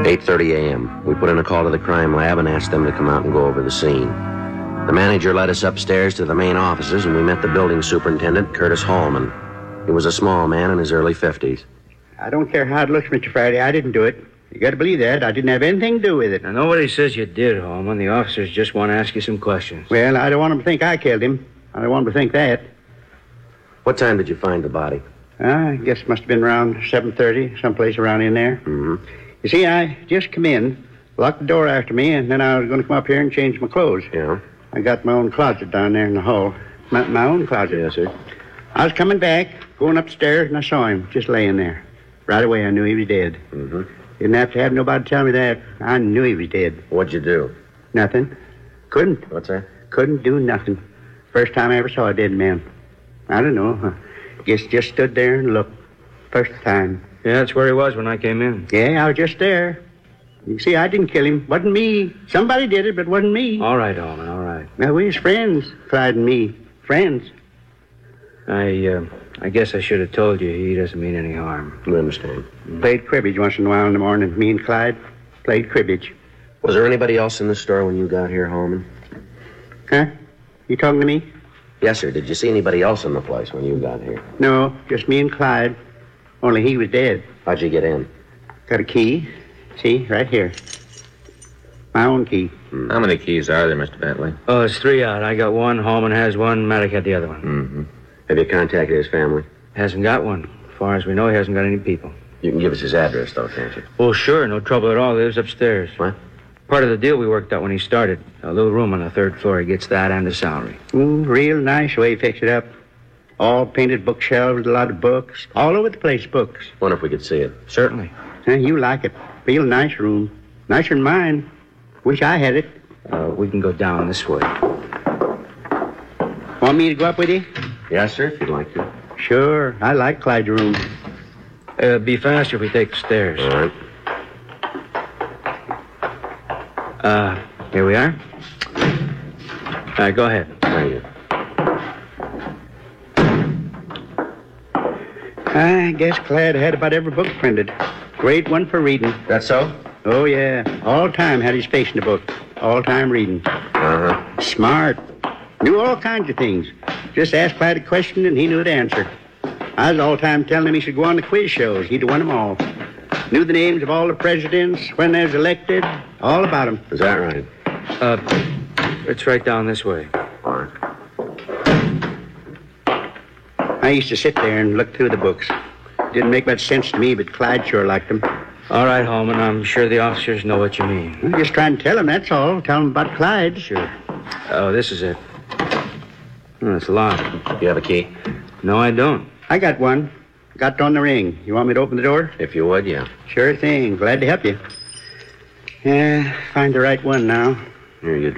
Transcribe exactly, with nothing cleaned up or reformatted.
eight thirty a.m. We put in a call to the crime lab and asked them to come out and go over the scene. The manager led us upstairs to the main offices, and we met the building superintendent, Curtis Hallman. He was a small man in his early fifties. I don't care how it looks, Mister Friday. I didn't do it. You got to believe that. I didn't have anything to do with it. Now, nobody says you did, Hallman. The officers just want to ask you some questions. Well, I don't want them to think I killed him. I don't want them to think that. What time did you find the body? Uh, I guess it must have been around seven thirty, someplace around in there. Mm-hmm. You see, I just come in, locked the door after me, and then I was going to come up here and change my clothes. Yeah? I got my own closet down there in the hall. My, my own closet. Yes, sir. I was coming back, going upstairs, and I saw him just laying there. Right away, I knew he was dead. Mm-hmm. Didn't have to have nobody tell me that. I knew he was dead. What'd you do? Nothing. Couldn't. What's that? Couldn't do nothing. First time I ever saw a dead man. I don't know. I guess just stood there and looked. First time. Yeah, that's where he was when I came in. Yeah, I was just there. You see, I didn't kill him. Wasn't me. Somebody did it, but wasn't me. All right, Hallman, all right. Well, we was friends, Clyde and me. Friends. I, uh, I guess I should have told you he doesn't mean any harm. We understand. Played cribbage once in a while in the morning. Me and Clyde played cribbage. Was there anybody else in the store when you got here, Hallman? Huh? You talking to me? Yes, sir. Did you see anybody else in the place when you got here? No, just me and Clyde. Only he was dead. How'd you get in? Got a key. See, right here. My own key. Mm. How many keys are there, Mister Bentley? Oh, it's three out. I got one, Hallman has one, Maddock had the other one. Mm-hmm. Have you contacted his family? Hasn't got one. As far as we know, he hasn't got any people. You can give us his address, though, can't you? Oh, sure, no trouble at all. He lives upstairs. What? Part of the deal we worked out when he started. A little room on the third floor. He gets that and a salary. Ooh, real nice way he fixed it up. All painted bookshelves, a lot of books. All over the place, books. Wonder if we could see it. Certainly. Huh, you like it. Real nice room. Nicer than mine. Wish I had it. Uh, we can go down this way. Want me to go up with you? Yes, sir, if you'd like to. Sure. I like Clyde's room. Uh, be faster if we take the stairs. All right. Uh, here we are. All right, go ahead. Thank you. I guess Clyde had about every book printed. Great one for reading. That so? Oh, yeah. All time had his face in the book. All time reading. Uh-huh. Smart. Knew all kinds of things. Just asked Clyde a question and he knew the answer. I was all time telling him he should go on the quiz shows. He'd won them all. Knew the names of all the presidents, when they was elected, all about them. Is that right? Uh, it's right down this way. All right. I used to sit there and look through the books. Didn't make much sense to me, but Clyde sure liked them. All right, Hallman, I'm sure the officers know what you mean. I'm just trying to tell them, that's all. Tell them about Clyde. Sure. Oh, this is it. Oh, it's locked. You have a key? No, I don't. I got one. Got it on the ring. You want me to open the door? If you would, yeah. Sure thing. Glad to help you. Yeah, find the right one now. Here, you